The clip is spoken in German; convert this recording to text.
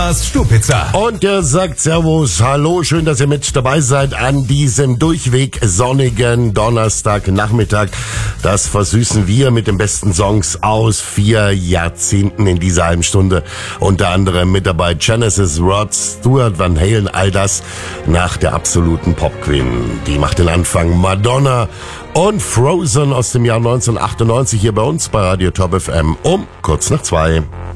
Stupitzer. Und der sagt Servus, hallo, schön, dass ihr mit dabei seid an diesem durchweg sonnigen Donnerstagnachmittag. Das versüßen wir mit den besten Songs aus 4 Jahrzehnten in dieser halben Stunde. Unter anderem mit dabei Genesis, Rod Stewart, Van Halen, all das nach der absoluten Popqueen. Die macht den Anfang Madonna und Frozen aus dem Jahr 1998 hier bei uns bei Radio Top FM um kurz nach 2.